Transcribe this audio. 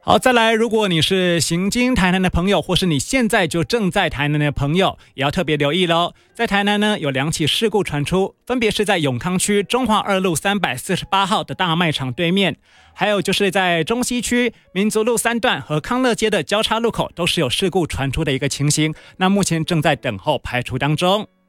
好，再来，如果你是行经台南的朋友，或是你现在就正在台南的朋友，也要特别留意咯。在台南呢，有2起事故传出，分别是在永康区中华2路348号的大卖场对面，还有就是在中西区民族路3段和康乐街的交叉路口，都是有事故传出的一个情形。那目前正在等候排除当中。